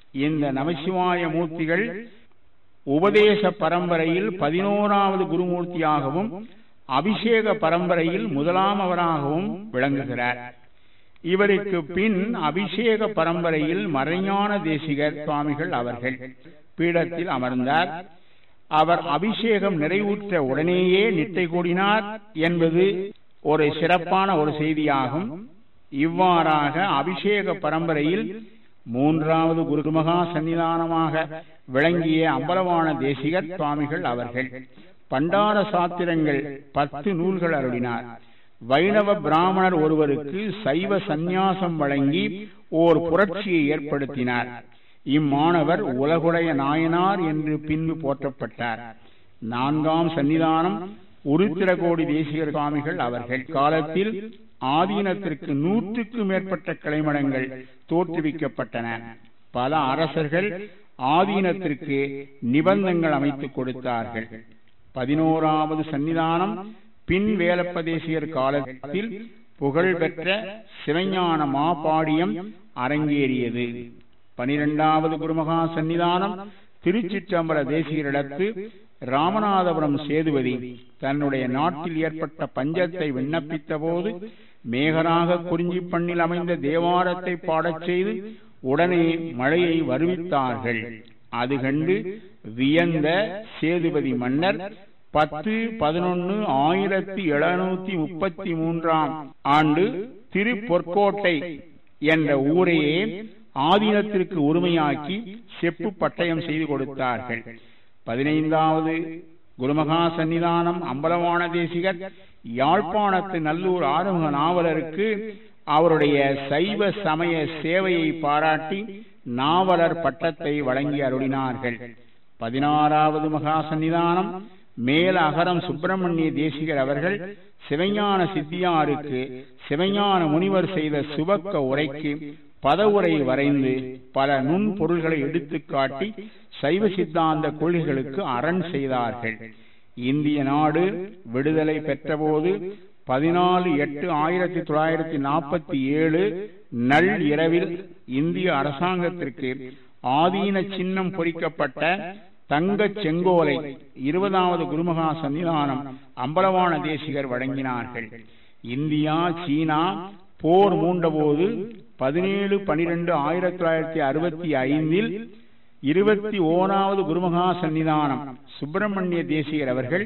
இந்த நமசிவாய மூர்த்திகள் உபதேச பரம்பரையில் 11வது குருமூர்த்தியாகவும் அபிஷேக பரம்பரையில் முதலாமவராகவும் விளங்குகிறார். இவருக்கு பின் அபிஷேக பரம்பரையில் மறைஞான தேசிகர் சுவாமிகள் அவர்கள் பீடத்தில் அமர்ந்தார். அவர் அபிஷேகம் நிறைவுற்ற உடனேயே நிட்டை கூடினார் என்பது ஒரு சிறப்பான ஒரு செய்தியாகும். இவ்வாறாக அபிஷேக பரம்பரையில் 3வது குருமகா சன்னிதானமாக விளங்கிய அம்பலவான தேசிகர் சுவாமிகள் அவர்கள் பண்டார சாத்திரங்கள் 10 நூல்கள் அருளினார். வைணவ பிராமணர் ஒருவருக்கு சைவ சந்நியாசம் வழங்கி ஓர் புரட்சியை ஏற்படுத்தினார். இம்மாணவர் உலகுடைய நாயனார் என்று பின்பு போற்றப்பட்டார். 4ஆம் சன்னிதானம் உருத்திரகோடி தேசிகர் சுவாமிகள் அவர்கள் காலத்தில் ஆதீனத்திற்கு 100க்கும் மேற்பட்ட கிளைமடங்கள் தோற்றுவிக்கப்பட்டன. பல அரசர்கள் ஆதீனத்திற்கு நிபந்தங்கள் அமைத்துக் கொடுத்தார்கள். 11வது சன்னிதானம் பின் வேலப்ப தேசிகர் காலத்தில் புகழ்பெற்ற சிவஞான மாபாடியம் அரங்கேறியது. 12வது குருமகா சன்னிதானம் திருச்சிற்றம்பல தேசிகரிடத்து ராமநாதபுரம் சேதுபதி தன்னுடைய நாட்டில் ஏற்பட்ட பஞ்சத்தை விண்ணப்பித்த போது மேகராக குறிஞ்சி பண்ணில் அமைந்த தேவாரத்தை பாடச் செய்து உடனே மழையை வருவித்தார்கள். அது கண்டு வியந்த சேதுபதி மன்னர் 10/11/1733 ஆண்டு திருப்பொற்கோட்டை என்ற ஊரையே ஆதீனத்திற்கு உரிமையாக்கி செப்பு பட்டயம் செய்து கொடுத்தார்கள். 15வது குருமகா சன்னிதானம் அம்பலவான தேசிகர் யாழ்ப்பாணத்து நல்லூர் ஆறுமுக நாவலருக்கு அவருடைய சைவ சமய சேவையை பாராட்டி நாவலர் பட்டத்தை வழங்கி அருளினார்கள். 16வது மகா சன்னிதானம் மேல அகரம் சுப்பிரமணிய தேசிகர் அவர்கள் சிவஞான சித்தியாருக்கு சிவஞான முனிவர் செய்த சுபக்க உரைக்கு பதவுரை வரைந்து பல நுண்பொருள்களை எடுத்துக்காட்டி சைவ சித்தாந்த கொள்கைகளுக்கு அரண் செய்தார்கள். இந்திய நாடு விடுதலை பெற்றபோது 14/8/1947 நள் இரவில் இந்திய அரசாங்கத்திற்கு ஆதீன சின்னம் பொறிக்கப்பட்ட தங்க செங்கோலை 20வது குருமகா சன்னிதானம் அம்பலவான தேசிகர் வழங்கினார்கள். இந்தியா சீனா போர் மூண்டபோது 17/12/1965 21வது குருமகா சன்னிதானம் சுப்பிரமணிய தேசிகர் அவர்கள்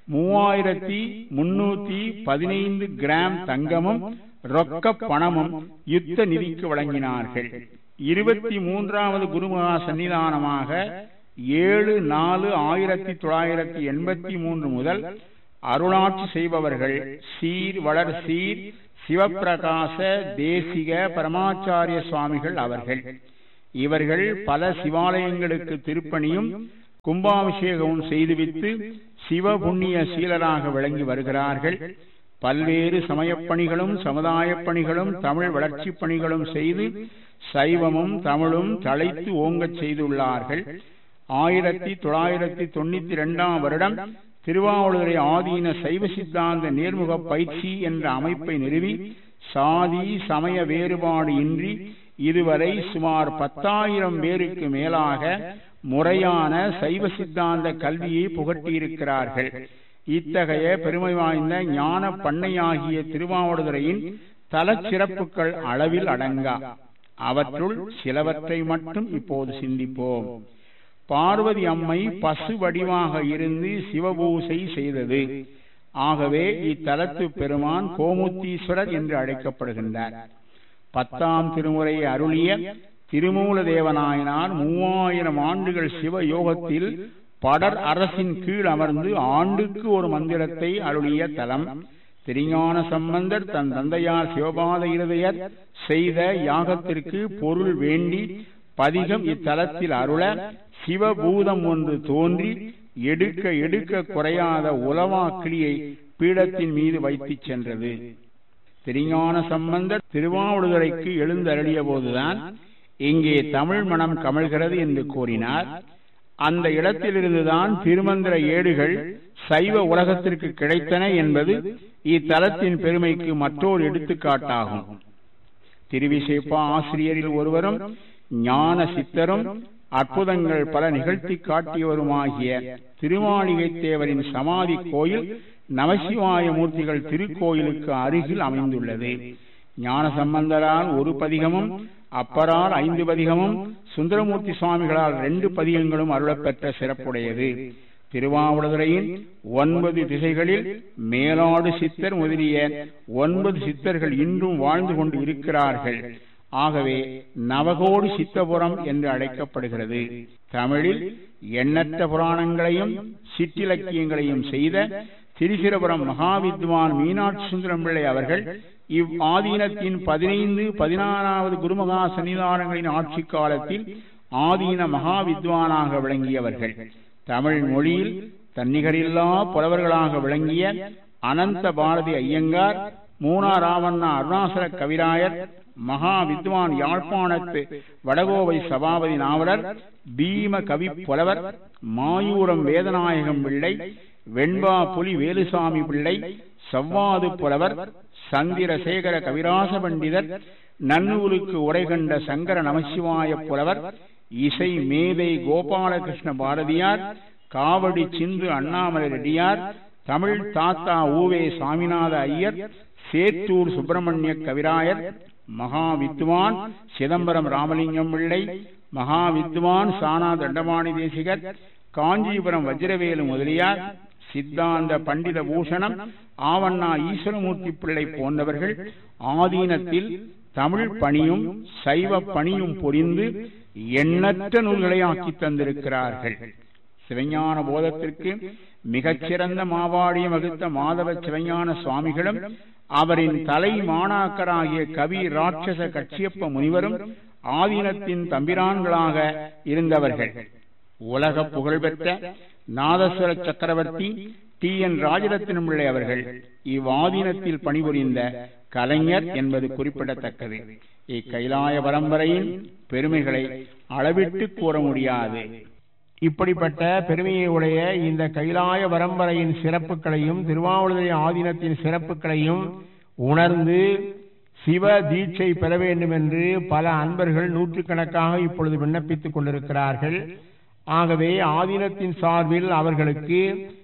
3315 கிராம் தங்கமும் ரொக்க பணமும் யுத்த நிதிக்கு வழங்கினார்கள். 23வது குருமகா சன்னிதானமாக 7/4/1983 முதல் அருளாட்சி செய்பவர்கள் சீர் வளர் சீர் சிவப்பிரகாச தேசிக பரமாச்சாரிய சுவாமிகள் அவர்கள். இவர்கள் பல சிவாலயங்களுக்கு திருப்பணியும் கும்பாபிஷேகமும் செய்துவித்து சிவ புண்ணிய சீலராக விளங்கி வருகிறார்கள். பல்வேறு சமயப்பணிகளும் சமுதாய பணிகளும் தமிழ் வளர்ச்சி பணிகளும் செய்து சைவமும் தமிழும் தழைத்து ஓங்கச் செய்துள்ளார்கள். 1992 வருடம் திருவாவூரை ஆதீன சைவ சித்தாந்த நேர்முக பயிற்சி என்ற அமைப்பை நிறுவி சாதி சமய வேறுபாடு இன்றி இதுவரை சுமார் 10,000 பேருக்கு மேலாக முறையான சைவ சித்தாந்த கல்வியை புகட்டியிருக்கிறார்கள். இத்தகைய பெருமை வாய்ந்த ஞான பண்ணையாகிய திருவாவடுதுறையின் தலச்சிறப்புகள் அளவில் அடங்கா. அவற்றுள் சிலவற்றை மட்டும் இப்போது சிந்திப்போம். பார்வதி அம்மை பசு வடிவாக இருந்து சிவபூசை செய்தது. ஆகவே இத்தலத்து பெருமான் கோமுத்தீஸ்வரர் என்று அழைக்கப்படுகின்றார். 10ஆம் திருமுறையை அருளிய திருமூல தேவநாயனார் 3000 ஆண்டுகள் சிவ யோகத்தில் படர் அரசின் கீழ் அமர்ந்து ஆண்டுக்கு ஒரு மந்திரத்தை அருளிய தலம். திருஞான சம்பந்தர் தன் தந்தையார் சிவபாத இருதயர் செய்த யாகத்திற்கு பொருள் வேண்டி பதிகம் இத்தலத்தில் அருள சிவபூதம் ஒன்று தோன்றி எடுக்க எடுக்க குறையாத உலவா கிளியை பீடத்தின் மீது வைத்து சென்றது. திருஞான சம்பந்தர் திருவாவடுதுறைக்கு எழுந்தருளிய போதுதான் இங்கே தமிழ் மனம் கமழ்கிறது என்று கூறினார். அந்த இடத்திலிருந்துதான் திருமந்திர ஏடுகள் சைவ உலகத்திற்கு கிடைத்தன என்பது இத்தலத்தின் பெருமைக்கு மற்றொரு எடுத்துக்காட்டாகும். திருவிசைப்பா ஆசிரியரில் ஒருவரும் ஞான சித்தரும் அற்புதங்கள் பல நிகழ்த்தி காட்டியவருமாகிய திருமாளிகை தேவரின் சமாதி கோயில் நமசிவாய மூர்த்திகள் திருக்கோயிலுக்கு அருகில் அமைந்துள்ளது. ஞான சம்பந்தரால் ஒரு பதிகமும், அப்பரால் 5 பதிகமும், சுந்தரமூர்த்தி சுவாமிகளால் 2 பதிகங்களும் அருளப்பெற்ற சிறப்புடையது. திருவாவடுதுறையின் 9 திசைகளில் மேலாடு சித்தர் முதலிய 9 சித்தர்கள் இன்றும் வாழ்ந்து கொண்டு இருக்கிறார்கள். ஆகவே நவகோடி சித்தபுரம் என்று அழைக்கப்படுகிறது. தமிழில் எண்ணற்ற புராணங்களையும் சிற்றிலக்கியங்களையும் செய்த திரிசிரபுரம் மகாவித்வான் மீனாட்சி சுந்தரம் பிள்ளை அவர்கள் இவ் ஆதீனத்தின் 15, 16வது குருமகா சன்னிதானங்களின் ஆட்சி காலத்தில் ஆதீன மகாவித்வானாக விளங்கியவர்கள். தமிழ் மொழியில் தன்னிகரில்லா புலவர்களாக விளங்கிய அனந்த பாரதி ஐயங்கார், மூனா ராவண்ணா அருணாசல கவிராயர், மகா வித்வான் யாழ்ப்பாணத்து வடகோவை சபாபதி நாவலர், பீம கவி புலவர் மாயூரம் வேதநாயகம் பிள்ளை, வெண்பா புலி வேலுசாமி பிள்ளை, சவ்வாது புலவர் சந்திரசேகர கவிராச பண்டிதர், நன்னூலுக்கு உரை கண்ட சங்கர நமசிவாய புலவர், இசை மேதை கோபாலகிருஷ்ண பாரதியார், காவடி சிந்து அண்ணாமலை ரெட்டியார், தமிழ் தாத்தா ஊவே சாமிநாத ஐயர், சேத்தூர் சுப்பிரமணிய கவிராயர், மகா வித்வான் சிதம்பரம் ராமலிங்கம் பிள்ளை, மகா வித்வான் சானா தண்டபாணி தேசிகர், காஞ்சிபுரம் வஜ்ரவேலு முதலியார், சித்தாந்த பண்டித பூஷணம் ஆவண்ணா ஈஸ்வரமூர்த்தி பிள்ளை போன்றவர்கள் ஆதீனத்தில் தமிழ் பணியும் சைவ பணியும் புரிந்து எண்ணற்ற நூல்களை ஆக்கி தந்திருக்கிறார்கள். சிவஞான போதத்திற்கு மிகச்சிறந்த மாவாடியம் வகுத்த மாதவ சிவஞான சுவாமிகளும் அவரின் தலை மாணாக்கராகிய கவி ராட்சச கட்சியப்ப முனிவரும் ஆதீனத்தின் தம்பிரான்களாக இருந்தவர்கள். உலக புகழ்பெற்ற நாதஸ்வர சக்கரவர்த்தி TN ராஜரத்தினம் பிள்ளை அவர்கள் இவ்வாதீனத்தில் பணிபுரிந்த கலைஞர் என்பது குறிப்பிடத்தக்கது. இக்கைலாய பரம்பரையின் பெருமைகளை அளவிட்டு கூற முடியாது. இப்படிப்பட்ட பெருமையை உடைய இந்த கைலாய பரம்பரையின் சிறப்புகளையும் திருவாவடுதுறை ஆதீனத்தின் சிறப்புகளையும் உணர்ந்து சிவ தீட்சை பெற வேண்டும் என்று பல அன்பர்கள் நூற்றுக்கணக்காக இப்பொழுது விண்ணப்பித்துக் கொண்டிருக்கிறார்கள். ஆகவே ஆதீனத்தின் சார்பில் அவர்களுக்கு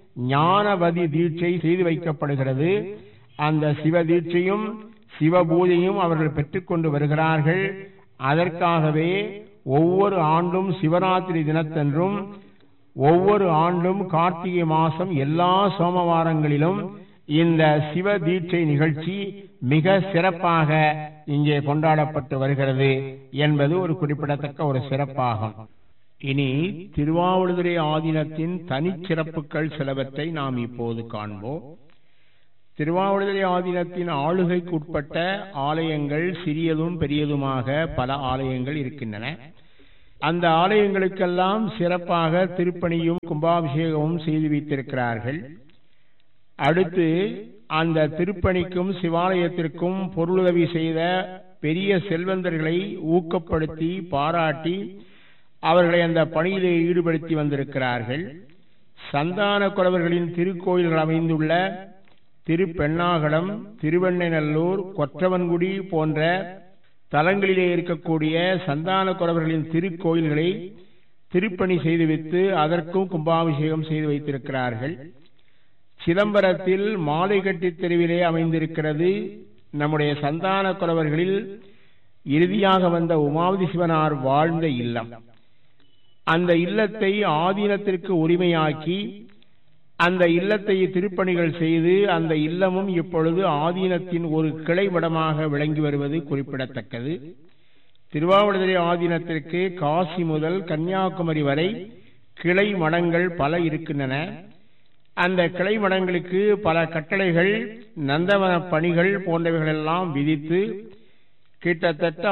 ஞானவதி தீட்சை செய்து வைக்கப்படுகிறது. அந்த சிவ தீட்சையும் சிவ பூஜையும் அவர்கள் பெற்றுக்கொண்டு வருகிறார்கள். அதற்காகவே ஒவ்வொரு ஆண்டும் சிவராத்திரி தினத்தன்றும் ஒவ்வொரு ஆண்டும் கார்த்திகை மாசம் எல்லா சோமவாரங்களிலும் இந்த சிவ தீட்சை நிகழ்ச்சி மிக சிறப்பாக இங்கே கொண்டாடப்பட்டு வருகிறது என்பது ஒரு குறிப்பிடத்தக்க ஒரு சிறப்பாகும். இனி திருவாவடுதுறை ஆதீனத்தின் தனிச்சிறப்புகள் சிலவற்றை நாம் இப்போது காண்போம். திருவாவடுதுறை ஆதீனத்தின் ஆளுகைக்கு உட்பட்ட ஆலயங்கள் சிறியதும் பெரியதுமாக பல ஆலயங்கள் இருக்கின்றன. அந்த ஆலயங்களுக்கெல்லாம் சிறப்பாக திருப்பணியும் கும்பாபிஷேகமும் செய்து வைத்திருக்கிறார்கள். அடுத்து அந்த திருப்பணிக்கும் சிவாலயத்திற்கும் பொருளுதவி செய்த பெரிய செல்வந்தர்களை ஊக்கப்படுத்தி பாராட்டி அவர்களை அந்த பணியிலே ஈடுபடுத்தி வந்திருக்கிறார்கள். சந்தான குறவர்களின் திருக்கோயில்கள் அமைந்துள்ள திருப்பெண்ணாகடம், திருவெண்ணநல்லூர், கொற்றவன்குடி போன்ற தலங்களிலே இருக்கக்கூடிய சந்தான குறவர்களின் திருக்கோயில்களை திருப்பணி செய்து வைத்து அதற்கும் கும்பாபிஷேகம் செய்து வைத்திருக்கிறார்கள். சிதம்பரத்தில் மாலைகட்டி தெருவிலே அமைந்திருக்கிறது நம்முடைய சந்தான குறவர்களில் இறுதியாக வந்த உமாவதி சிவனார் வாழ்ந்த இல்லம். அந்த இல்லத்தை ஆதீனத்திற்கு உரிமையாக்கி அந்த இல்லத்தை திருப்பணிகள் செய்து அந்த இல்லமும் இப்பொழுது ஆதீனத்தின் ஒரு கிளை மடமாக விளங்கி வருவது குறிப்பிடத்தக்கது. திருவாவடுதுறை ஆதீனத்திற்கு காசி முதல் கன்னியாகுமரி வரை கிளை மடங்கள் பல இருக்கின்றன. அந்த கிளை மடங்களுக்கு பல கட்டளைகள், நந்தவன பணிகள் போன்றவைகளெல்லாம் விதித்து கிட்டத்தட்ட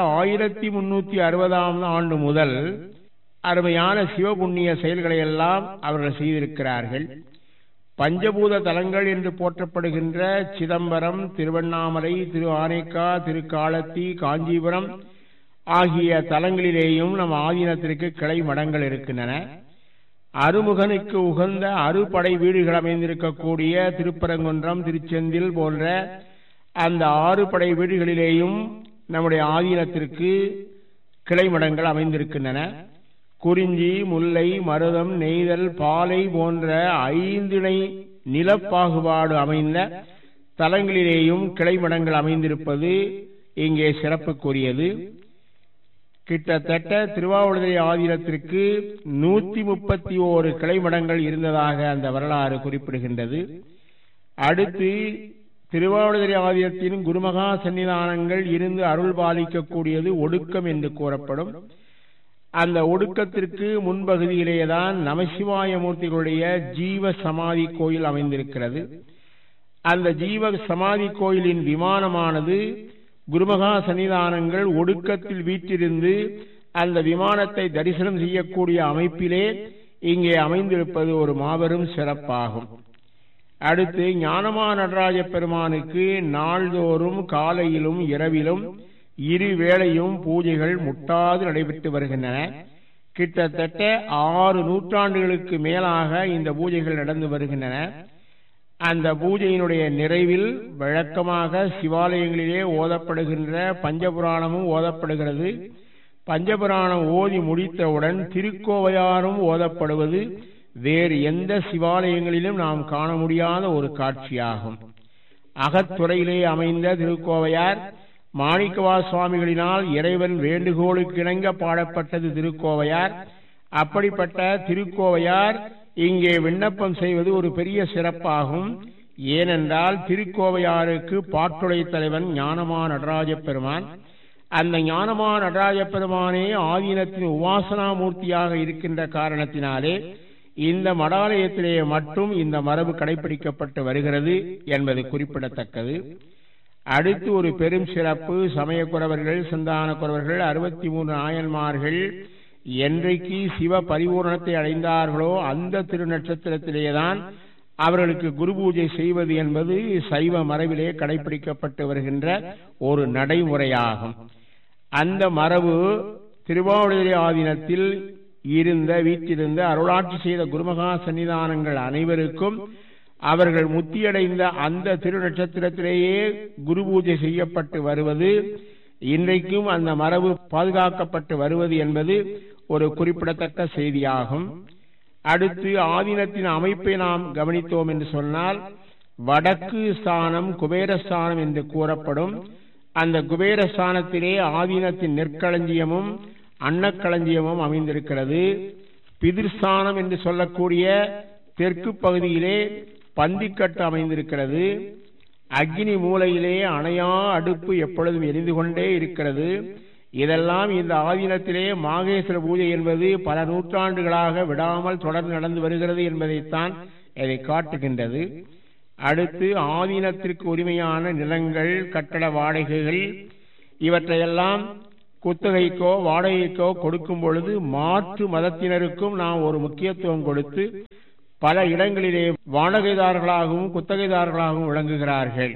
1360ஆம் ஆண்டு முதல் அருமையான சிவபுண்ணிய செயல்களை எல்லாம் அவர்கள் செய்திருக்கிறார்கள். பஞ்சபூத தலங்கள் என்று போற்றப்படுகின்ற சிதம்பரம், திருவண்ணாமலை, திரு ஆனைக்கா, திருக்காலத்தி, காஞ்சிபுரம் ஆகிய தலங்களிலேயும் நம் ஆதீனத்திற்கு கிளை மடங்கள் இருக்கின்றன. அருமுகனுக்கு உகந்த அறுபடை வீடுகள் அமைந்திருக்கக்கூடிய திருப்பரங்குன்றம், திருச்செந்தில் போன்ற அந்த 6 படை வீடுகளிலேயும் நம்முடைய ஆதீனத்திற்கு கிளைமடங்கள் அமைந்திருக்கின்றன. குறிஞ்சி, முல்லை, மருதம், நெய்தல், பாலை போன்ற 5 நிலப்பாகுபாடு அமைந்த தலங்களிலேயும் கிளைமடங்கள் அமைந்திருப்பது இங்கே சிறப்புக்குரியது. கிட்டத்தட்ட திருவாவடுதுறை ஆதீனத்திற்கு 131 கிளைமடங்கள் இருந்ததாக அந்த வரலாறு குறிப்பிடுகின்றது. அடுத்து திருவாவடுதுறை ஆதீனத்தின் குருமகா சன்னிதானங்கள் இருந்து அருள் பாலிக்கக்கூடியது ஒடுக்கம் என்று கூறப்படும். அந்த ஒடுக்கத்திற்கு முன்பகுதியிலேதான் நமசிவாய மூர்த்திகளுடைய ஜீவ சமாதி கோயில் அமைந்திருக்கிறது. அந்த ஜீவ சமாதி கோயிலின் விமானமானது குருமகா சன்னிதானங்கள் ஒடுக்கத்தில் வீற்றிருந்து அந்த விமானத்தை தரிசனம் செய்யக்கூடிய அமைப்பிலே இங்கே அமைந்திருப்பது ஒரு மாபெரும் சிறப்பாகும். அடுத்து ஞானமா நடராஜ பெருமானுக்கு நாள்தோறும் காலையிலும் இரவிலும் 2 வேளையும் பூஜைகள் முட்டாது நடைபெற்று வருகின்றன. கிட்டத்தட்ட 6 நூற்றாண்டுகளுக்கு மேலாக இந்த பூஜைகள் நடந்து வருகின்றன. அந்த பூஜையினுடைய நிறைவில் வழக்கமாக சிவாலயங்களிலே ஓதப்படுகின்ற பஞ்சபுராணமும் ஓதப்படுகிறது. பஞ்சபுராணம் ஓதி முடித்தவுடன் திருக்கோவையாரும் ஓதப்படுவது வேறு எந்த சிவாலயங்களிலும் நாம் காண முடியாத ஒரு காட்சியாகும். அகத்துறையிலே அமைந்த திருக்கோவையார் மாணிக்கவா சுவாமிகளினால் இறைவன் வேண்டுகோளுக்கு இணங்க பாடப்பட்டது திருக்கோவையார். அப்படிப்பட்ட திருக்கோவையார் இங்கே விண்ணப்பம் செய்வது ஒரு பெரிய சிறப்பாகும். ஏனென்றால் திருக்கோவையாருக்கு பாட்டுடை தலைவன் ஞானமா நடராஜ பெருமான். அந்த ஞானமா நடராஜ பெருமானே ஆதீனத்தின் உபாசனா மூர்த்தியாக இருக்கின்ற காரணத்தினாலே இந்த மடாலயத்திலே மட்டும் இந்த மரபு கடைபிடிக்கப்பட்டு வருகிறது என்பது குறிப்பிடத்தக்கது. அடுத்து ஒரு பெரும் சிறப்பு, சமயக்குறவர்கள், சந்தான குறவர்கள் 63 நாயன்மார்கள் என்றைக்கு சிவ பரிபூரணத்தை அடைந்தார்களோ அந்த திருநட்சத்திரத்திலேதான் அவர்களுக்கு குரு பூஜை செய்வது என்பது சைவ மரபிலே கடைபிடிக்கப்பட்டு வருகின்ற ஒரு நடைமுறையாகும். அந்த மரபு திருவாவடுதுறை ஆதீனத்தில் வீற்றிருந்த அருளாட்சி செய்த குருமகா சன்னிதானங்கள் அனைவருக்கும் அவர்கள் முத்தியடைந்த அந்த திருநட்சத்திரத்திலேயே குரு பூஜை செய்யப்பட்டு வருவது, இன்றைக்கும் அந்த மரபு பாதுகாக்கப்பட்டு வருவது என்பது ஒரு குறிப்பிடத்தக்க செய்தியாகும். அடுத்து ஆதீனத்தின் அமைப்பை நாம் கவனித்தோம் என்று சொன்னால், வடக்கு ஸ்தானம் குபேரஸ்தானம் என்று கூறப்படும். அந்த குபேரஸ்தானத்திலே ஆதீனத்தின் நெற்களஞ்சியமும் அன்னக்களஞ்சியமும் அமைந்திருக்கிறது. பிதிர்ஸ்தானம் என்று சொல்லக்கூடிய தெற்கு பகுதியிலே பந்திக்கட்டு அமைந்திருக்கிறது. அக்னி மூலையிலே அணையா அடுப்பு எப்பொழுதும் எரிந்து கொண்டே இருக்கிறது. இதெல்லாம் இந்த ஆதீனத்திலே மாகேஸ்வர பூஜை என்பது பல நூற்றாண்டுகளாக விடாமல் தொடர்ந்து நடந்து வருகிறது என்பதைத்தான் இதை காட்டுகின்றது. அடுத்து ஆதீனத்திற்கு உரிமையான நிலங்கள், கட்டட வாடகைகள் இவற்றையெல்லாம் குத்தகைக்கோ வாடகைக்கோ கொடுக்கும் பொழுது மாற்று மதத்தினருக்கும் நாம் ஒரு முக்கியத்துவம் கொடுத்து பல இடங்களிலே வாடகைதாரர்களாகவும் குத்தகைதாரர்களாகவும் விளங்குகிறார்கள்.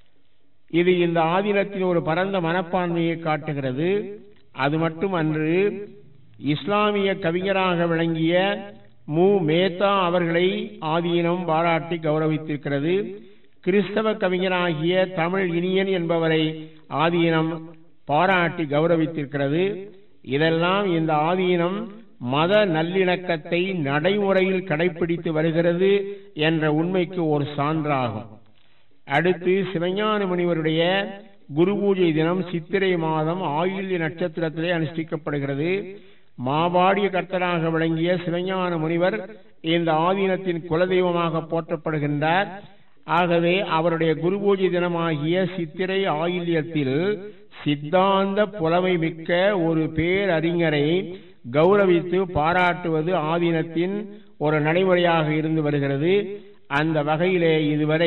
இது இந்த ஆதீனத்தின் ஒரு பரந்த மனப்பான்மையை காட்டுகிறது. அது மட்டுமன்று, இஸ்லாமிய கவிஞராக விளங்கிய மு மேத்தா அவர்களை ஆதீனம் பாராட்டி கௌரவித்திருக்கிறது. கிறிஸ்தவ கவிஞராகிய தமிழ் இனியன் என்பவரை ஆதீனம் பாராட்டி கௌரவித்திருக்கிறது. இதெல்லாம் இந்த ஆதீனம் மத நல்லிணக்கத்தை நடைமுறையில் கடைபிடித்து வருகிறது என்ற உண்மைக்கு ஒரு சான்றாகும். அடுத்து சிவஞான முனிவருடைய குரு பூஜை தினம் சித்திரை மாதம் ஆயில்ய நட்சத்திரத்திலே அனுஷ்டிக்கப்படுகிறது. மாபாடிய கர்த்தராக விளங்கிய சிவஞான முனிவர் இந்த ஆதீனத்தின் குலதெய்வமாக போற்றப்படுகின்றார். ஆகவே அவருடைய குரு பூஜை தினமாகிய சித்திரை ஆயில்யத்தில் சித்தாந்த புலமை மிக்க ஒரு பேரறிஞரை கௌரவித்து பாராட்டுவது ஆதீனத்தின் ஒரு நடைமுறையாக இருந்து வருகிறது. அந்த வகையிலே இதுவரை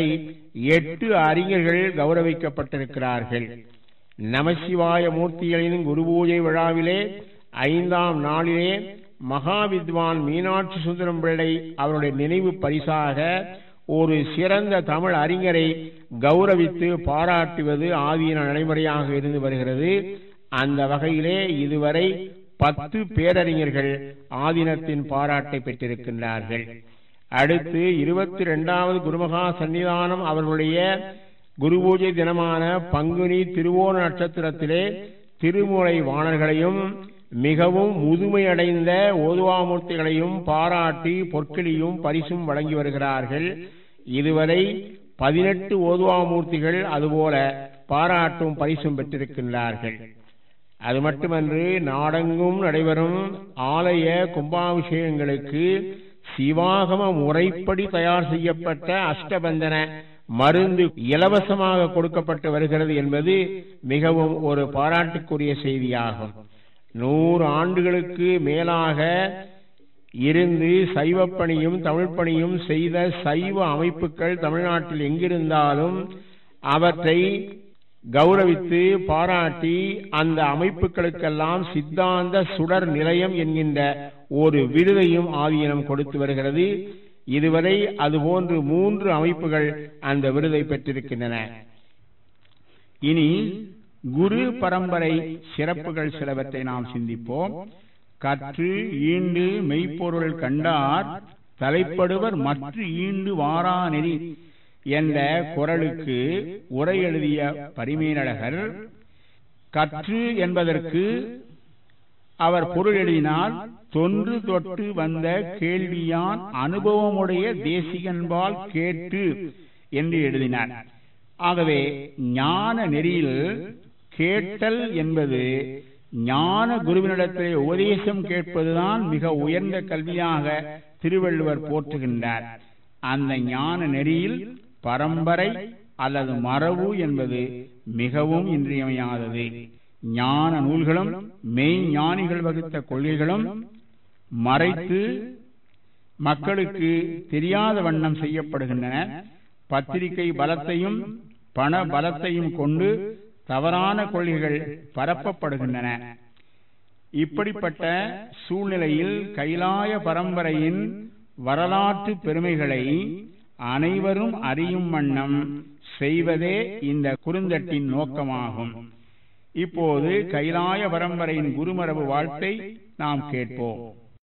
8 அறிஞர்கள் கௌரவிக்கப்பட்டிருக்கிறார்கள். நமசிவாய மூர்த்திகளின் குரு பூஜை விழாவிலே 5ஆம் நாளிலே மகாவித்வான் மீனாட்சி சுந்தரம் பிள்ளை அவருடைய நினைவு பரிசாக ஒரு சிறந்த தமிழ் அறிஞரை கௌரவித்து பாராட்டுவது ஆதீன நடைமுறையாக இருந்து வருகிறது. அந்த வகையிலே இதுவரை 10 பேரறிஞர்கள் ஆதீனத்தின் பாராட்டை பெற்றிருக்கின்றார்கள். அடுத்து 22வது குருமகா சன்னிதானம் அவர்களுடைய குரு பூஜை தினமான பங்குனி திருவோண நட்சத்திரத்திலே திருமுறை வாணர்களையும் மிகவும் முதுமையடைந்த ஓதுவாமூர்த்திகளையும் பாராட்டி பொற்கிளியும் பரிசும் வழங்கி வருகிறார்கள். இதுவரை 18 ஓதுவாமூர்த்திகள் அதுபோல பாராட்டும் பரிசும் பெற்றிருக்கின்றார்கள். அது மட்டுமன்று நாடெங்கும் நடைபெறும் ஆலய கும்பாபிஷேகங்களுக்கு சிவாகம முறைப்படி தயார் செய்யப்பட்ட அஷ்டபந்தன மருந்து இலவசமாக கொடுக்கப்பட்டு வருகிறது என்பது மிகவும் ஒரு பாராட்டுக்குரிய செய்தியாகும். 100 ஆண்டுகளுக்கு மேலாக இருந்து சைவப்பணியும் தமிழ்ப்பணியும் செய்த சைவ அமைப்புகள் தமிழ்நாட்டில் எங்கிருந்தாலும் அவற்றை கௌரவித்து பாராட்டி அந்த அமைப்புகளுக்கெல்லாம் சித்தாந்த சுடர் நிலையம் என்கின்ற ஒரு விருதையும் ஆதீனம் கொடுத்து வருகிறது. இதுவரை அதுபோன்று 3 அமைப்புகள் அந்த விருதை பெற்றிருக்கின்றன. இனி குரு பரம்பரை சிறப்புகள் சிலவற்றை நாம் சிந்திப்போம். கற்று ஈண்டு மெய்ப்பொருள் கண்டார் தலைப்படுவர் மற்ற ஈண்டு வாரா நெறி என்ற குறளுக்கு உரை எழுதிய பரிமேலழகர் கற்று என்பதற்கு அவர் பொருள் எழுதினால் தொன்று தொட்டு வந்த கேள்வியான் அனுபவமுடைய தேசிகன்பால் கேட்டு என்று எழுதினார். ஆகவே ஞான நெறியில் கேட்டல் என்பது ஞான குருவினிடத்திலே உபதேசம் கேட்பதுதான் மிக உயர்ந்த கல்வியாக திருவள்ளுவர் போற்றுகின்றார். அந்த ஞான நெறியில் பரம்பரை அல்லது மரபு என்பது மிகவும் இன்றியமையாதது. ஞான நூல்களும் மெய்ஞானிகள் வகுத்த கொள்கைகளும் மறைத்து மக்களுக்கு தெரியாத வண்ணம் செய்யப்படுகின்றன. பத்திரிகை பலத்தையும் பண பலத்தையும் கொண்டு தவறான கொள்கைகள் பரப்பப்படுகின்றன. இப்படிப்பட்ட சூழ்நிலையில் கைலாய பரம்பரையின் வரலாற்று பெருமைகளை அனைவரும் அறியும் வண்ணம் செய்வதே இந்த குறுந்தட்டின் நோக்கமாகும். இப்போது கைலாய பரம்பரையின் குருமரபு வாழ்த்தை நாம் கேட்போம்.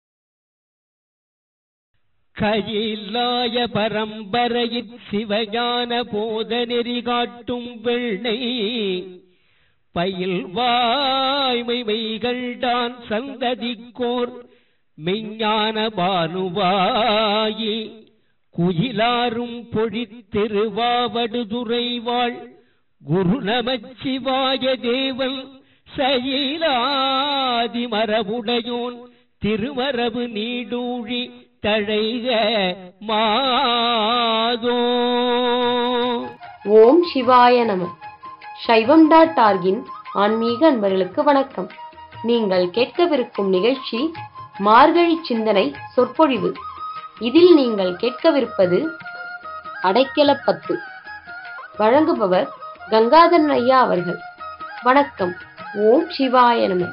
கைலாய பரம்பரையில் சிவஞான போத நெறி காட்டும் வெள்ளை பயில் வாய்மை மெய்கள்தான் சந்ததிக்கோர் மெய்ஞான பானுவாயி குயிலாரும் பொழித்திருவாவடுதுறை வாழ் குரு நமச்சிவாய தேவன் சயிலாதி மரபுடையோன் திருமரபு நீடூழி தழைக மாதோ. ஓம் சிவாய நம. சைவம்.orgன் ஆன்மீக அன்பர்களுக்கு வணக்கம். நீங்கள் கேட்கவிருக்கும் நிகழ்ச்சி மார்கழி சிந்தனை சொற்பொழிவு. இதில் நீங்கள் கேட்கவிருப்பது அடைக்கலப்பத்து. வழங்குபவர் கங்காதரன் ஐயா அவர்கள். வணக்கம். ஓம் சிவாய நம.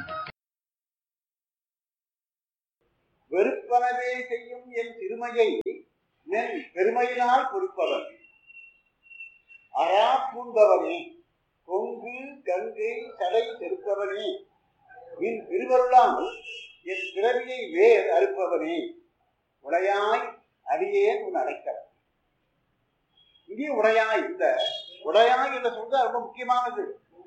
வெறுப்பனவே செய்யும் என் சிறுமையை நெல் பெருமையினால் பொறுப்பவன் அரா பூண்டவனே கொங்கு கங்கை தடை செருப்பவனே என் திருவருளால் என் பிறவியை வேர் அறுப்பவனே உடையாய் அடியேன் உன் அடைக்கலம். இங்கே உடையாய் இந்த உடையாய் என்ற சொல்றது ரொம்ப முக்கியமானது.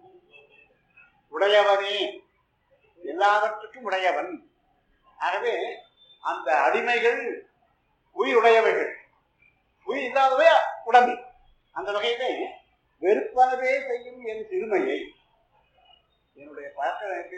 உடையவனே எல்லாவற்றுக்கும் உடையவன். ஆகவே அந்த அடிமைகள் உயிருடையவைகள், உயிர் இல்லாதவை உடம்பு. அந்த வகையிலே வெறுப்பனவே செய்யும் என் சிறுமையை என்னுடைய பழக்கம்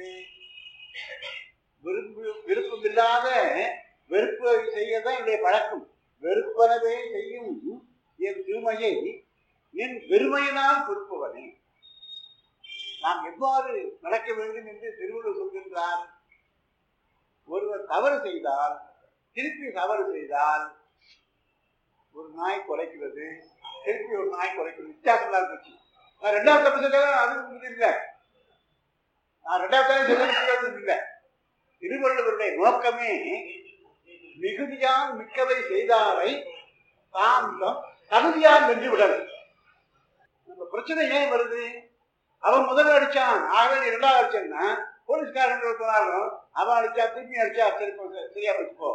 விருப்பமில்லாத வெறுப்பு செய்யதான் என்னுடைய பழக்கம். வெறுப்பனவே செய்யும் என் சிறுமையை என் பெருமையினால் பொறுப்பவனே. நாம் எவ்வாறு நடக்க வேண்டும் என்று திருவள்ளுவர் சொல்கின்றார். ஒருவர் தவறு செய்தால் திருப்பி தவறு செய்தால் ஒரு நாய் குலைக்கிறது, திருப்பி ஒரு நாய் குலைக்கிறது, வித்தியாசம் தான் போச்சு. நான் 2வது தப்பு செய்ய அது இல்லை, நான் 2வது சொல்ல இல்லை. திருவள்ளுவருடைய நோக்கமே மிகுதியால் மிக்கவை செய்தாரை தாந்தம் தகுதியால் வென்று விடல். நம்ம பிரச்சனை ஏன் வருது? அவன் முதல்ல அடிச்சான், ஆகவே 2வது அடிச்சேன்னா போலீஸ்காரங்க போனாலும் அவன் அடிச்சா திருப்பி அடிச்சா சரியா போச்சுப்போ.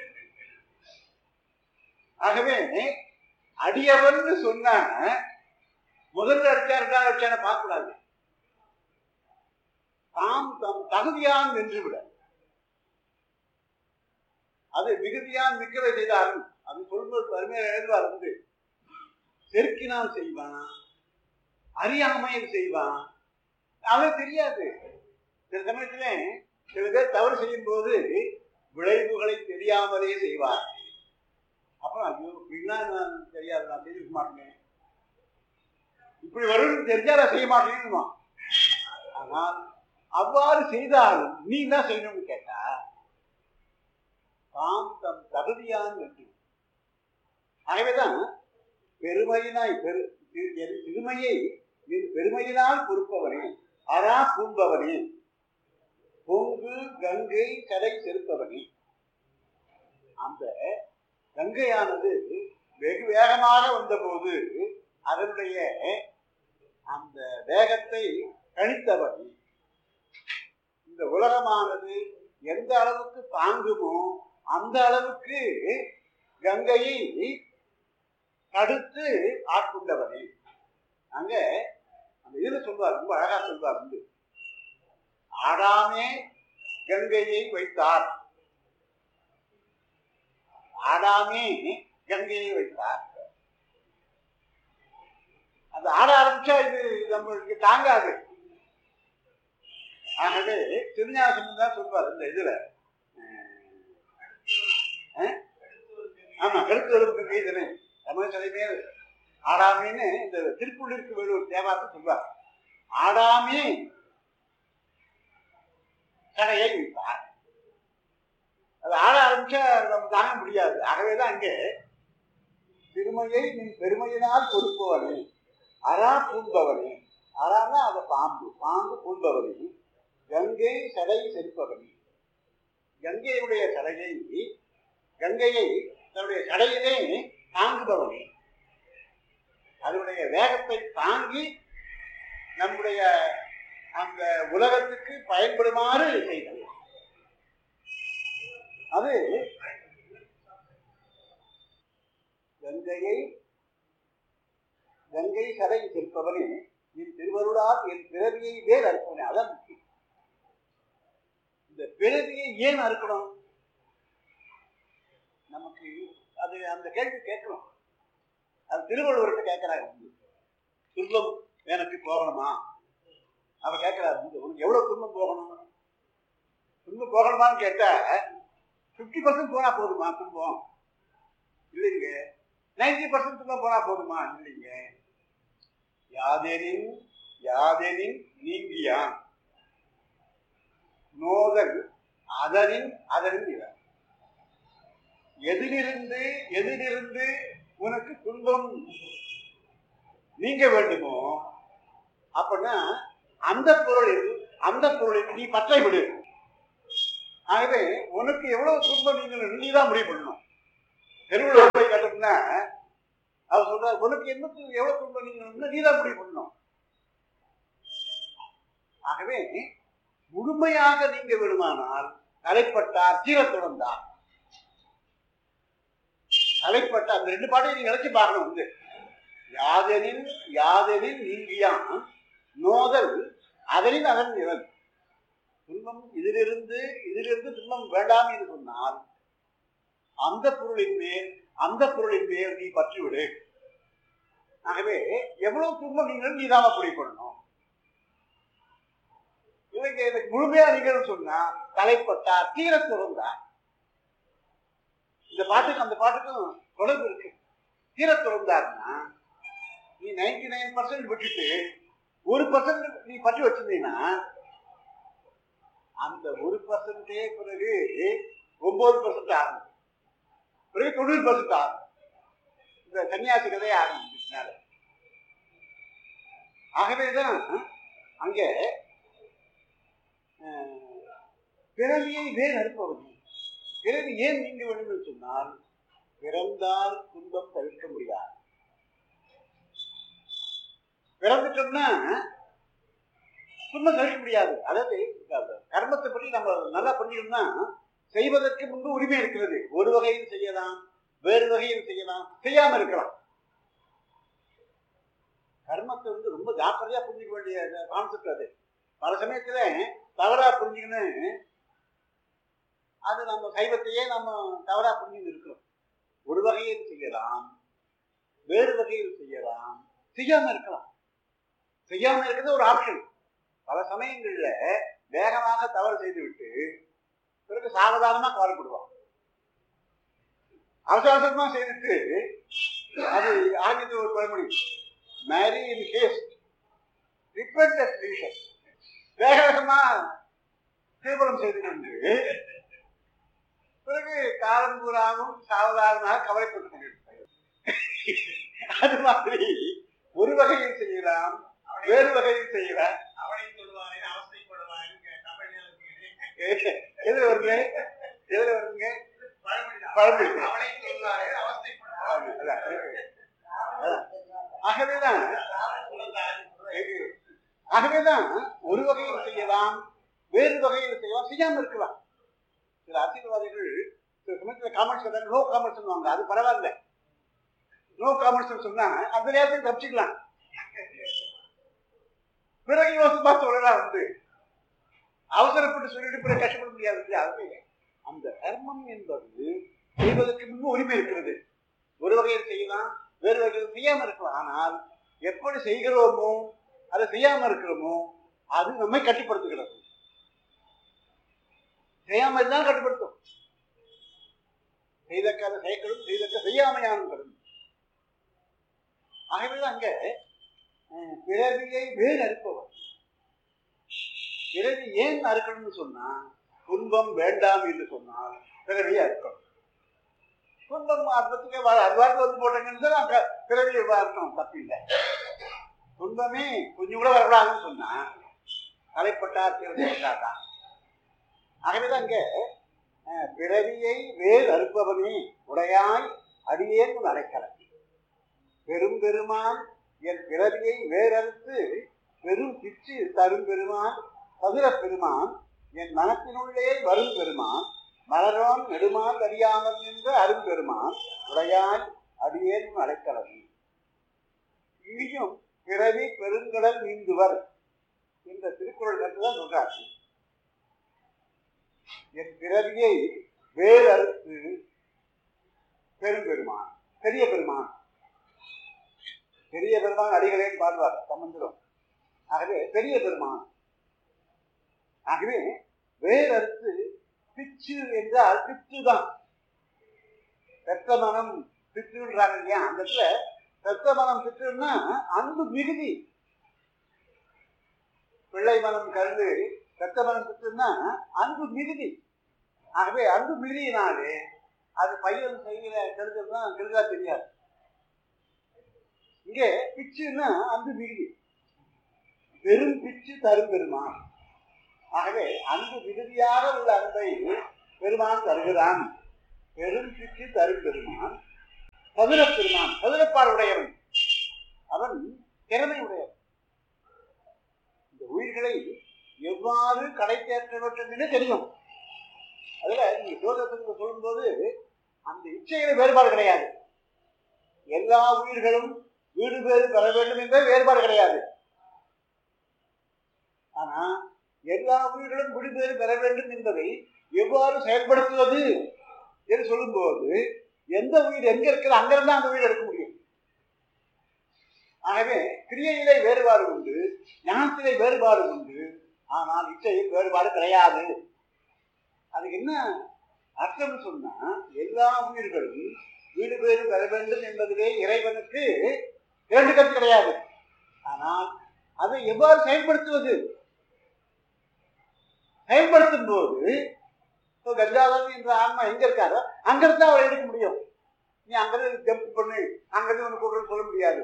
ஆகவே அடியவன் சொன்ன முதல்ல அடிச்சா 2வது அடிச்சான பார்க்க கூடாது. தாம் தம் தகுதியான் வென்றுவிட. அது மிகுதியான் மிக்கவை செய்தாலும் அது சொல்வது அருமையாக எழுதுவார் வந்து செருக்கினால் செய்வான், அறியாமையில் செய்வான், அவனுக்கு தெரியாது. சில சமயத்திலே சில பேர் தவறு செய்யும் போது விளைவுகளை தெரியாமலே செய்வார். அப்புறம் ஐயோ இப்படின்னா நான் தெரியாது, நான் செய்திருக்க மாட்டேன், இப்படி வரும்னு தெரிஞ்சா நான் செய்ய மாட்டேன்னு. ஆனால் அவ்வாறு செய்தாலும் நீ என்ன செய்யணும்னு கேட்டா தாம் தம் தகுதியான் என்று. ஆகவேதான் பெருமையினாய் திருமையை பெருமையினால் பொறுப்பவனே, அரா பூம்பவனே, பொங்கு கங்கை கடை செருப்பவனே. அந்த கங்கையானது வெகு வேகமாக வந்தபோது அதனுடைய அந்த வேகத்தை கணித்தவனே. இந்த உலகமானது எந்த அளவுக்கு தாங்குமோ அந்த அளவுக்கு கங்கையை தடுத்து ஆட்கொண்டவனே. அங்க அந்த இதுல சொல்வார், ரொம்ப அழகா சொல்வார் வந்து ஆடாமே கங்கையை வைத்தார், ஆடாமே கங்கையை வைத்தார். அந்த ஆட ஆரம்பிச்சா இது நம்மளுக்கு தாங்காது. ஆகவே திருஞாசம் தான் சொல்வார் இந்த இதுல, ஆமா கருத்து கைதனை தமிழ் தலைமே ஆடாமின்னு இந்த திருப்புள்ளிற்கு வேலூர் தேவாரத்தை சொல்வார். ஆடாமே கடையை வைத்தார். அது ஆட ஆரம்பிச்சா நம்ம தாங்க முடியாது. ஆகவேதான் அங்கே திருமையை நின் பெருமையினால் பொறுப்பவனே, அரா பூம்பவனே, அறான்னா அதை பாம்பு, பாம்பு பூம்பவனே, கங்கை சடை செருப்பவனே. கங்கையுடைய சடையை, கங்கையை தன்னுடைய சடையிலே தாங்குபவனே, அதனுடைய வேகத்தை தாங்கி நம்முடைய அந்த உலகத்துக்கு பயன்படுமாறு செய்தது. அது கங்கையை கங்கை சடை செருப்பவனே, என் திருவருளால் என் பிறவியை வேறு அறுப்பவனே. அதான் முக்கியம். இந்த பிறவியை ஏன் அறுக்கணும் நமக்கு? அது அந்த கேள்வி கேட்கணும். அது திருவள்ளுவர்கிட்ட கேட்கிறாங்க. துன்பம் எனக்கு போகணுமா? அவ கேட்கிறாரு, உனக்கு எவ்வளவு துன்பம் போகணும்? துன்பம் போகணுமான்னு கேட்டா 50% போனா போதுமா துன்பம்? இல்லைங்க. 90% துன்பம் போனா போதுமா? இல்லைங்க. யாதெனின் யாதெனின் நீங்கியான் நோதல் அதனின் அதனின் இவன். எதிலிருந்து எதிலிருந்து உனக்கு துன்பம் நீங்க வேண்டுமோ அப்படின்னா அந்த பொருளில் நீ பற்றை விடு. ஆகவே உனக்கு எவ்வளவு துன்பம் நீதான் முடிவு பண்ணணும். தெருவில் போய் கட்டணும்னா அவர் சொல்ற உனக்கு எவ்வளவு துன்பம் நீதான் முடிவு பண்ணணும். ஆகவே முழுமையாக நீங்க விடுமானால் தலைப்பட்டார் தீரத்துடன்தான். தலைப்பட்ட அந்த 2 பாட்டையும் நீங்க நினைச்சு பார்க்கணும். வந்து யாதெனின் யாதெனின் நீங்கியான் நோதல் அதனின் அதன் இவன். துன்பம் இதிலிருந்து துன்பம் வேண்டாம் என்று சொன்னால் அந்த பொருளின் மேல் நீ பற்றிவிடு. ஆகவே எவ்வளவு துன்பம் நீங்கள் நீதாம புரிக்கொள்ளணும். இவங்க எனக்கு முழுமையா நீங்கள் சொன்னா தலைப்பட்டா தீர துறந்தா. இந்த பாட்டுக்கு அந்த பாட்டுக்கும் தொடர்பு இருக்கு. தீர துறந்தாருன்னா நீ 99% விட்டுட்டு 1% நீ பற்றி வச்சிருந்தீங்கன்னா அந்த 1% பிறகு 9% ஆகும், பிறகு 90% ஆகும். இந்த சன்னியாசி கதையே ஆரம்பிச்சதுனால. ஆகவேதான் அங்கே பிறவியை வேறு அறுப்பவது. பிறவி ஏன் நீங்க வேண்டும் என்று சொன்னால் பிறந்தால் துன்பம் தவிர்க்க முடியாது. பிறந்துட்டோம்னா துன்பம் தவிர்க்க முடியாது. அதாவது கர்மத்தை பற்றி நம்ம நல்லா பண்ணிக்கணும்னா செய்வதற்கு முன்பு உரிமை இருக்கிறது. ஒரு வகையில் செய்யலாம், வேறு வகையில் செய்யலாம், செய்யாம இருக்கலாம். கர்மத்தை ரொம்ப ஜாக்கிரதையா புரிஞ்சுக்க வேண்டிய கான்செப்ட் அது. பல சமயத்துல தவறா புரிஞ்சுக்கன்னு அது நம்ம சைவத்தையே நம்ம தவறா புரிஞ்சுன்னு இருக்கிறோம். ஒரு வகையில் செய்யலாம், வேறு வகையில் செய்யலாம், செய்யாம இருக்கலாம். செய்யாம இருக்கிறது ஒரு ஆப்ஷன். பல சமயங்கள்ல வேகமாக தவறு செய்துவிட்டு பிறகு சாவதானமா கவலைப்படுவான். அவசரமா செய்துட்டு அது ஆங்கிலத்தில் ஒரு பழமொழி, மேரி இன் ஹேஸ்ட் ரிப்பெண்ட் அட் லீஷர். வேக வேகமா திருமணம் செய்து கொண்டு பிறகு காலம் கூறாவும் சாவதானமாக கவலைப்பட்டுக் கொண்டிருக்கிறார். அது மாதிரி ஒரு வகையில் செய்யலாம், வேறு வகையில் செய்யலாம். அவனை சொல்லுவாரே அவசைப்படுவாங்க. எதுல வருங்க, எதுல வருங்க? பழமொழி. ஆகவேதான் ஒரு வகையில் செய்யலாம், வேறு வகையில் செய்யலாம், செய்யாம இருக்கலாம். சில அரசியல்வாதிகள் சில சமயத்தில் காமர்ஸ் நோ காமர்ஸ் சொல்லுவாங்க. அது பரவாயில்ல. நோ காமர்ஸ் சொன்னா அந்த நேரத்துக்கு தப்பிச்சுக்கலாம். பிறகு யோசிப்பா சொல்லலாம் வந்து அவசரப்பட்டு சொல்லிட்டு பிறகு கஷ்டப்பட முடியாது. அந்த தர்மம் என்பது செய்வதற்கு முன்பு உரிமை இருக்கிறது. ஒரு வகையில் செய்யலாம், வேறு வகையில் செய்யாம இருக்கலாம். ஆனால் எப்படி செய்கிறோமோ அதை செய்யாம இருக்கிறோமோ அது நம்மை கட்டுப்படுத்துகிறது. செய்யாம இருந்தாலும் கட்டுப்படுத்தும். செய்தக்கால செய்யக்கூடும், செய்தக்க செய்யாமையானும் கடும். ஆகவே அங்க பிறவியை வேறு அறுப்பவர். பிறவி ஏன் அறுக்கணும்னு சொன்னா, துன்பம் வேண்டாம் என்று சொன்னால் பிறவியை அறுக்கணும். துன்பம் அறுப்பதுக்கு அதுவாட்டு வந்து போட்டீங்கன்னு பிறவியை அறுக்கணும், தப்பு இல்லை. துன்பமே கொஞ்சம் கூட வரக்கூடாதுன்னு சொன்னா தலைப்பட்டார் தான். ஆகவேதான் இங்க பிறவியை வேறு அறுப்பவனே உடையாய் அடியேன் அடைக்கலை. பெரும் பெருமான் என் பிறவியை வேறறுத்து பெரும் பிச்சு தரும் பெருமான் சதுர பெருமான் என் மனத்தினுள்ளே வரும் பெருமான் மலரோன் நெடுமான் அறியாமல் நின்ற அரும்பெருமான் உடையாய் அடியேன் அடைக்கலை. இனியும் பிறவி பெருங்கடல் நீந்துவர் என்ற திருக்குறள் கருத்துதான் சொல்றார். என் பிறவியை வேறு அறுத்து பெரும்பெருமான், பெரிய பெருமான், பெரிய பெருமான் அடிகளேன்னு பாடுவார் சம்பந்தரும். ஆகவே பெரிய பெருமான். ஆகவே வேறு அறுத்து பிச்சு என்றால் பிச்சுதான். பெற்ற மனம் பிச்சுன்றாங்க இல்லையா, அந்த இடத்துல பெற்ற மனம் பிச்சுன்னா அன்பு மிகுதி. பிள்ளை மனம் கருது, பெற்ற மனம் பிச்சுன்னா அன்பு மிகுதி. ஆகவே அன்பு மிகுதியினாலே அது பையன் செய்கிற கருதுதான் கருதா தெரியாது. இங்கே பிச்சுன்னா அன்பு மிகுதி, பெரும் பிச்சு தரும் பெருமான். ஆகவே அன்பு மிகுதியாக உள்ள அன்பை பெருமான் தருகிறான். பெரும் பிச்சு தரும் பெருமான் சதுர பெருமான், சதுரப்பாடு உடையவன், அவன் திறமை உடையவன். இந்த உயிர்களை எவ்வாறு கடை தேற்ற வேண்டும் என்று தெரியும். அதுல நீங்க ஜோதிடத்துக்கு சொல்லும் போது அந்த இச்சைகளை வேறுபாடு கிடையாது. எல்லா உயிர்களும் வீடு பேறு பெற வேண்டும் என்ற வேறுபாடு கிடையாது. ஆனா எல்லா உயிர்களும் வீடு பேறு பெற வேண்டும் என்பதை எவ்வாறு செயல்படுத்துவது என்று சொல்லும் போது எந்த உயிர் எங்க இருக்கிறது அங்கிருந்து அந்த உயிர் எடுக்க முடியும். ஆகவே கிரியையிலே வேறுபாடு உண்டு, ஞானத்திலே வேறுபாடு உண்டு, ஆனால் இச்சையில் வேறுபாடு கிடையாது. அதுக்கு என்ன அர்த்தம் சொன்னா, எல்லா உயிர்களும் வீடு பேறு பெற வேண்டும் என்பதிலே இறைவனுக்கு இரண்டு கருத்து கிடையாது. ஆனால் அதை எவ்வாறு செயல்படுத்துவது, செயல்படுத்தும் போது கஜாதன் என்ற ஆன்மா எங்க இருக்காரோ அங்கிருந்து அவரை எடுக்க முடியும். நீ அங்கிருந்து ஜம்ப் பண்ணு அங்கிருந்து ஒன்று கூடுறது சொல்ல முடியாது.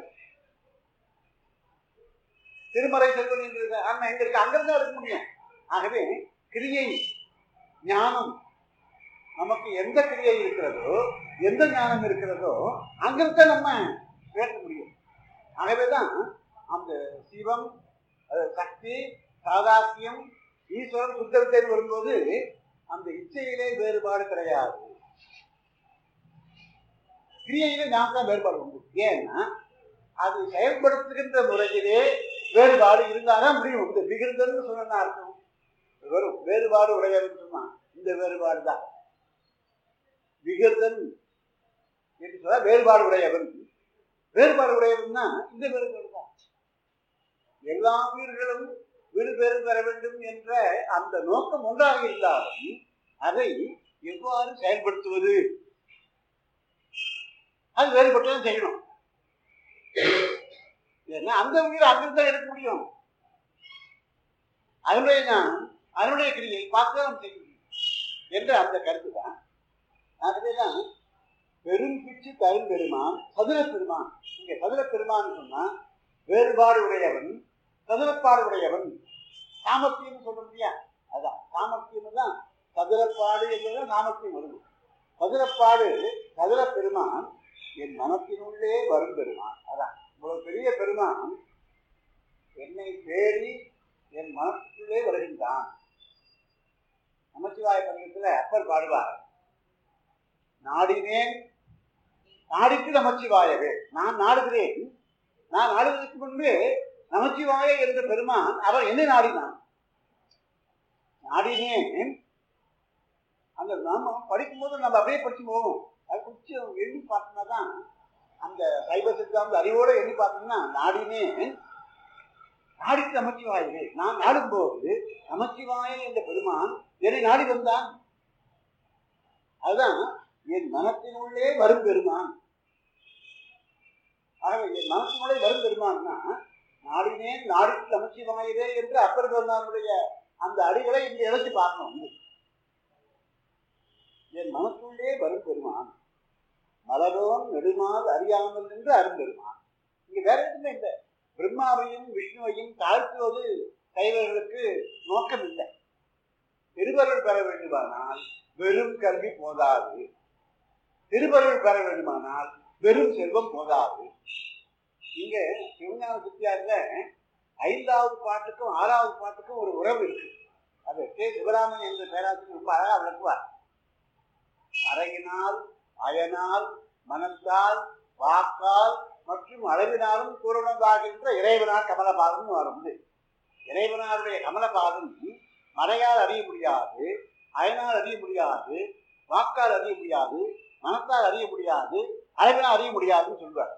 திருமறை செல்வன் என்ற ஆன்மா எங்க இருக்கு அங்கிருந்து எடுக்க முடியும். ஆகவே கிரியை ஞானம் நமக்கு எந்த கிரியை இருக்கிறதோ எந்த ஞானம் இருக்கிறதோ அங்கிருந்த நம்ம பேச முடியும். ஆகவேதான் அந்த சிவம், சக்தி, சாதாக்கியம், ஈஸ்வரன், சுத்தத்தை வரும்போது அந்த இச்சையிலே வேறுபாடு கிடையாது, கிரியையிலே நாம் தான் வேறுபாடு உண்டு. ஏன்னா அது செயல்படுத்துகின்ற முறையிலே வேறுபாடு இருந்தால்தான் முடியும். மிகுந்தன்னு சொன்னா அர்த்தம் வெறும் வேறுபாடு உடையவன் சொன்னா இந்த வேறுபாடு தான். விகர்தன் என்று சொல்ல வேறுபாடு உடையவன். வேறுபாடு உடையவன்னா இந்த வேறுபாடு தான். எல்லா உயிர்களும் வீடு பேறு பெற வேண்டும் என்ற அந்த நோக்கம் ஒன்றாக இருந்தாலும் அதை எவ்வாறு செயல்படுத்துவது, அது வேறுபட்டுதான் செய்யணும். ஏன்னா அந்த உயிர் அங்கிருந்தான் எடுக்க முடியும். அதனுடைய ஞானம், அதனுடைய கிரியை பார்த்து நம்ம செய்ய முடியும் என்ற அந்த கருத்து தான். ஆகவேதான் பெரும் பிச்சு தரும் பெருமான் சதுர பெருமான். இங்க சதுர பெருமான் சொன்னா வேறுபாடு உடையவன், சதுரப்பாடு உடையவன். சாமர்த்தியம் சொல்ல முடியா? அதான் சாமர்த்தியம் தான். சதுரப்பாடு என்பதுதான் சாமர்த்தியம் வரும். சதுரப்பாடு சதுர பெருமான் என் மனத்தினுள்ளே வரும் பெருமான். அதான் இவ்வளவு பெரிய பெருமான் என்னை தேடி என் மனத்திலே வருகின்றான். நமச்சிவாய பதிகத்துல அப்பர் பாடுவார், நாடினேன் நாடிக்கு நமச்சிவாயவே. நான் நாடுகிறேன், நான் நாடுவதற்கு முன்பு நமச்சிவாய என்ற பெருமான் அவர் என்னை நாடினான். நாடினேன் அந்த நாம படிக்கும்போது நம்ம அப்படியே படிச்சு போவோம். அது கொஞ்சம் எண்ணி பார்த்தோம்னா தான் அந்த சைவ சித்தாந்த அறிவோடு எண்ணி பார்த்தோம்னா நாடினேன் நாடிக்கு நமச்சிவாயவே. நான் நாடும்போது நமச்சிவாய என்ற பெருமான் என்னை நாடி வந்தான். அதுதான் என் மனத்தினுள்ளே வரும் பெருமான். ஆகவே என் மனத்தினுள்ளே வரும் பெருமான்னா நாடினேன் நாடிக்கு நமச்சிவாயவே என்று அப்பர் பெருமானுடைய அந்த அடிகளை இங்கே இழைச்சி பார்க்கணும். என் மனத்துள்ளே வரும் பெருமான் மலரோன் நெடுமால் அறியாமல் என்று அரும்பெருமான். இங்க வேற எதுவுமே இல்லை. பிரம்மாவையும் விஷ்ணுவையும் தாழ்த்துவது கைவர்களுக்கு நோக்கம் இல்லை. திருவருள் பெற வேண்டுமானால் வெறும் கல்வி போதாது, திருவருள் பெற வேண்டுமானால் வெறும் செல்வம் போதாது. இங்க சிவஞான சித்தியார்ல 5வது பாட்டுக்கும் 6வது பாட்டுக்கும் ஒரு உறவு இருக்கு. அது கே. சிவராமன் என்ற பேராசிரியர் ரொம்ப அழகா விளக்குவார். அறையினால், அயனால், மனத்தால், வாக்கால் மற்றும் அளவினாலும் கூறணுதாகின்ற இறைவனால் கமலபாதம் வரும். இறைவனாருடைய கமலபாதம் மறையால் அறிய முடியாது, அயனால் அறிய முடியாது, வாக்கால் அறிய முடியாது, மனத்தால் அறிய முடியாது, அளவினால் அறிய முடியாதுன்னு சொல்வார்.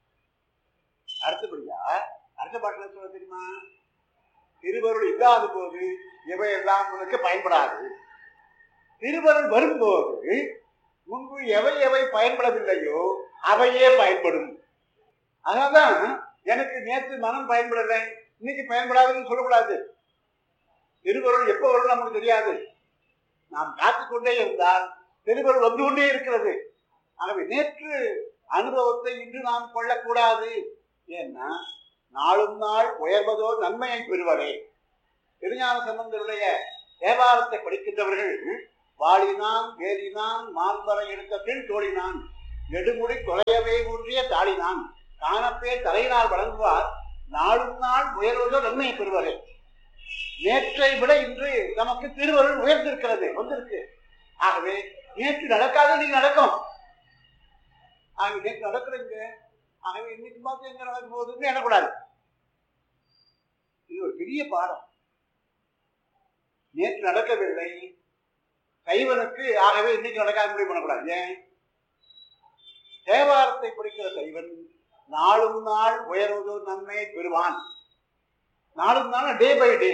அடுத்தபடியா அடுத்த பாட்டில் சொல்ல தெரியுமா? திருவருள் இல்லாத போது எவையெல்லாம் உனக்கு பயன்படாது, திருவருள் வரும்போது முன்பு எவை எவை பயன்படவில்லையோ அவையே பயன்படும். அதனால்தான் எனக்கு நேற்று மனம் பயன்படலை, இன்னைக்கு பயன்படாதுன்னு சொல்லக்கூடாது. திருவருள் எப்போ வரும் நமக்கு தெரியாது. நாம் காத்துக்கொண்டே இருந்தால் திருவருள் வந்து கொண்டே இருக்கிறது. ஆகவே நேற்று அனுபவத்தை இன்று நாம் கொள்ளக்கூடாது. ஏன்னா நாளும் நாள் உயர்வதோ நன்மையை பெறுவரே. திருஞான சம்பந்தருடைய தேவாரத்தை படிக்கின்றவர்கள் வாழினான் வேலினான் மால்வரை எடுத்த பின் தோழினான் நெடுமுடி தொலையவே ஊன்றிய தாளினான் காணப்பே தலையினால் வழங்குவார் நாளும் நாள் உயர்வதோ நன்மையை பெறுவரே. நேற்றை விட இன்று நமக்கு திருவருள் உயர்ந்திருக்கிறது, வந்திருக்கு. ஆகவே நேற்று நடக்காத நீங்க நடக்கும். ஆகவே நேற்று நடக்கிறீங்க, ஆகவே இன்னைக்கு பார்த்து எங்க நடக்கும் போதுன்னு எண்ணக்கூடாது. இது ஒரு பெரிய பாடம். நேற்று நடக்கவில்லை சைவனுக்கு, ஆகவே இன்னைக்கு நடக்காத முடிவு பண்ணக்கூடாது. ஏன்? தேவாரத்தை படிக்கிற சைவன் நாளும் நாள் உயர்வதோ நன்மையை பெறுவான். நாளும் நாள் டே பை டே.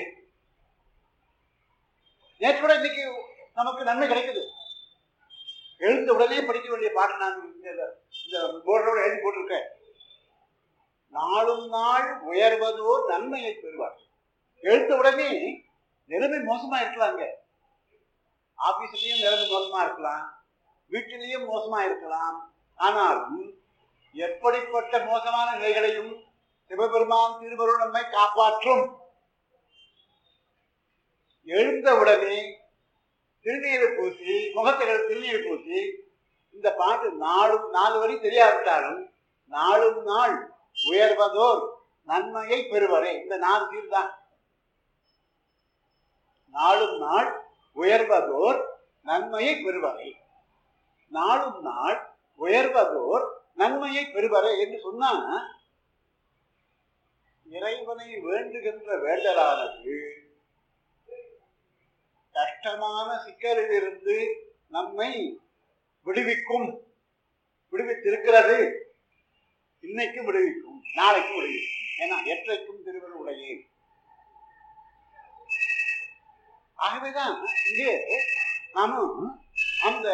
நேற்று கூட இன்னைக்கு நமக்கு நன்மை கிடைக்குது. எழுந்த உடனே படிக்க வேண்டிய பாடம் நான் இந்த போர்டோட எழுதி போட்டிருக்கேன். நாளும் நாள் உயர்வதோ நன்மையை பெறுவார். எழுந்த உடனே நிலைமை மோசமா இருக்கலாங்க. ஆபீஸ்லயும் நிலைமை மோசமா இருக்கலாம், வீட்டிலையும் மோசமா இருக்கலாம். ஆனாலும் எப்படிப்பட்ட மோசமான நிலைகளையும் சிவபெருமான் திருவருள் நம்மை காப்பாற்றும். எழுந்த உடனே திருநீரை பூசி, முகத்தைகள் திருநீர் பூசி, இந்த பாட்டு 4 வரி தெரியாவிட்டாலும் நாளும் நாள் உயர்வதோர் நன்மையை பெறுவரே. இந்த 4 சீர்தான். நாளும் நாள் உயர்வதோர் நன்மையை பெறுவரே. நாளும் நாள் உயர்வதோர் நன்மையை பெறுவரே என்று சொன்னா, இறைவனை வேண்டுகின்ற வேண்டலானது கஷ்டமான சிக்கலிலிருந்து நம்மை விடுவித்திருக்கிறது. இன்னைக்கு விடுவிக்கும், நாளைக்கு விடுவிக்கும். ஏன்னா எற்றைக்கும் திருவருளுடையே. ஆகவேதான் இங்கே நாமும் அந்த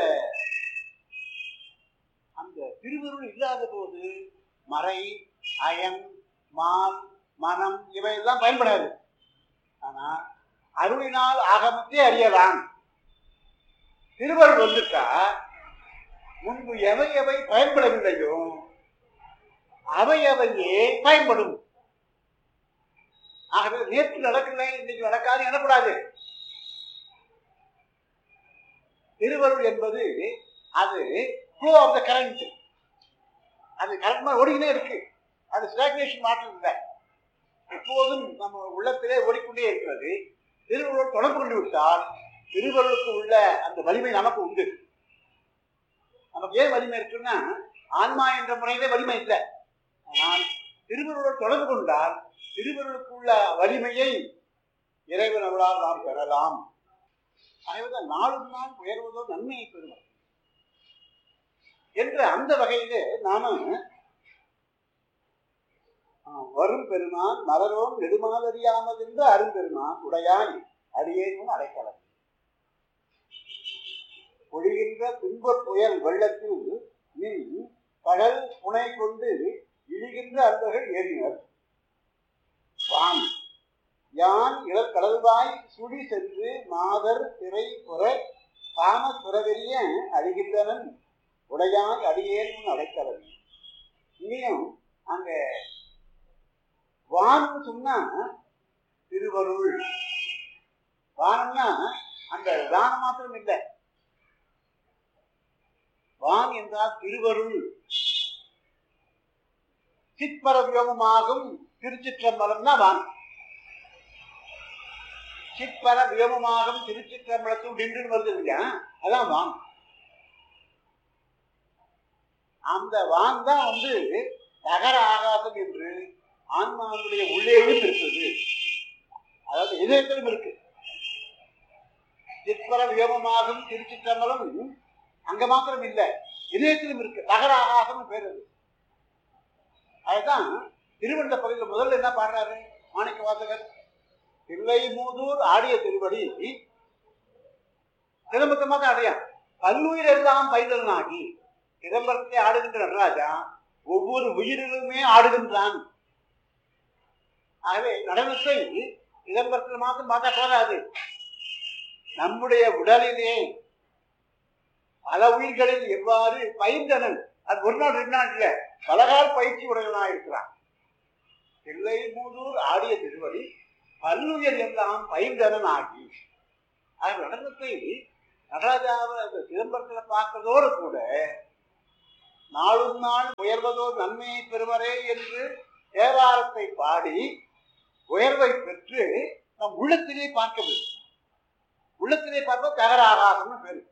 அந்த திருவருள் இல்லாத போது மறை, அயன், மால், மனம் இவையெல்லாம் பயன்படாது. ஆனா அருளினால் ஆகமத்தை அறியலாம். திருவருள் வந்துட்டா முன்பு எவை எவை பயன்படவில்லையோ அவையவையே பயன்படும். ஆகவே நேற்று நடக்கல, இன்னைக்கு நடக்காது எனக்கூடாது. திருவருள் என்பது அது ஃப்ளோ ஆஃப் த கரண்ட். அது கரண்ட் ஓடிக்கினே இருக்கு. அது ஸ்டாக்னேஷன் மாற்றம் இல்லை. எப்போதும் நம்ம உள்ளத்திலே ஓடிக்கொண்டே இருக்கிறது. திருவருள் தொடர்பு கொண்டு விட்டால் திருவருளுக்கு உள்ள அந்த வலிமை நமக்கு உண்டு. நமக்கு ஏன் வலிமை இருக்குன்னா ஆன்மா என்ற முறையிலே வலிமை இல்லை. ஆனால் திருவருள் தொடர்பு கொண்டால் திருவருளுக்குள்ள வலிமையை இறைவன் அருளால் நாம் பெறலாம். ஆகவே நாளும் நாள் உயர்வதோ நன்மையை பெறுவோம் என்ற அந்த வகையிலே நாம வரும் பெருமான் மலரோன் நெடுமாலறியாமல் என்று அரும்பெருமான் உடையாய் அடியேனும் அடைக்கலம். பொழிகின்ற துன்பப் புயல் வெள்ளத்தில் நின் கடல் புனை கொண்டு இழுகின்ற அன்பர்கள் ஏறினர். வான் யான் இளல் கடல்வாய் சுழி சென்று மாதர் திரை புற காம சுரவெறிய அழிகின்றனன் உடையாய் அடியேனும் அடைக்கலம். இங்கேயும் அங்க வான் சொன்னா திருவருள். வானம்னா அந்த தானம் மாத்திரம் இல்லை. வான் என்றால் திருவருள். சிற்பர வியோகமாகும் திருச்சிற்றம்பலம்னா வான். சிற்பர வியோகமாகும் திருச்சிற்றம்பலத்தில் நின்று வருது இல்லையா, அதான் வான். அந்த வான் தான் நகர ஆகாசம் என்று ஆன்மாவுடைய உள்ளேயும் இருக்குது. அதாவது இதயத்திலும் இருக்கு. சிற்பர வியோகமாகும் திருச்சிற்றம்பலம் அங்க மாத்திரம் இல்லை, இதயத்திலும் இருக்கு. நகர ஆகாசம் பேர் அது. அதுதான் திருவண்ட பகுதியில் முதல்ல என்ன பாடுறாரு மாணிக்க வாசகர்? தில்லை மூதூர் ஆடிய திருவடி சிதம்பரமாக அடையான் பல்லுயிர் எல்லாம் பைதலனாகி. சிதம்பரத்தை ஆடுகின்ற நடராஜா ஒவ்வொரு உயிரிலுமே ஆடுகின்றான். ஆகவே நடனத்தை சிதம்பரத்தில் மாத்திரம் பார்த்தா போதாது. நம்முடைய உடலிலே பல உயிர்களில் எவ்வாறு பயின்றனன், அது ஒரு நாள் 2 நாள் இல்ல, பலகால் பயிற்சி உடையவனாக இருக்கிறான். தில்லை மூதூர் ஆடிய திருவடி பல்லுயிர் எல்லாம் பயின்றனன் ஆகி. அது நடனத்தை நடராஜாவை சிதம்பரத்தில் பார்க்கிறதோடு கூட நாளும் நாள் உயர்வதோ நன்மையை பெறுவரே என்று தேவாரத்தை பாடி உயர்வை பெற்று நம் உள்ளத்திலே பார்க்க வேண்டும். உள்ளத்திலே பார்ப்போம் தகர ஆகாசம்னு பேரு.